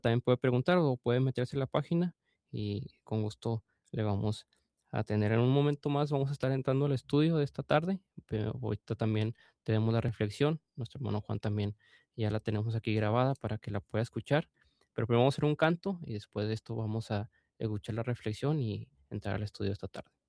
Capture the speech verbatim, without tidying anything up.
también puede preguntar o puede meterse a la página y con gusto le vamos a tener. En un momento más vamos a estar entrando al estudio de esta tarde, pero ahorita también tenemos la reflexión. Nuestro hermano Juan también ya la tenemos aquí grabada para que la pueda escuchar. Pero primero vamos a hacer un canto y después de esto vamos a escuchar la reflexión y entrar al estudio esta tarde.